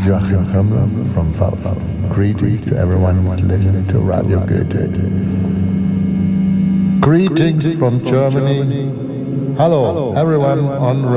Joachim Hummel from Valve. Greetings to everyone listening to Radio Goethe. Greetings from Germany. Hello, everyone on